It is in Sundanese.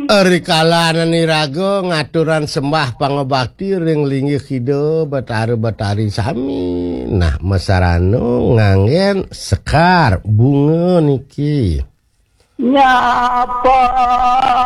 Rikala niraga ngaturan sembah pangabakti ring linggih kido batari sami. Nah masarano nganggen sekar bunga niki. Nyapa